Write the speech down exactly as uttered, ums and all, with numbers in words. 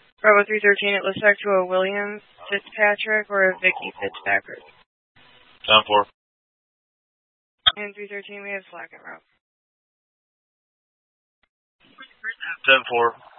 Bravo three thirteen, it looks back to a William Fitzpatrick or a Vicky Fitzpatrick. ten four. And three thirteen, we have flag en route. ten four.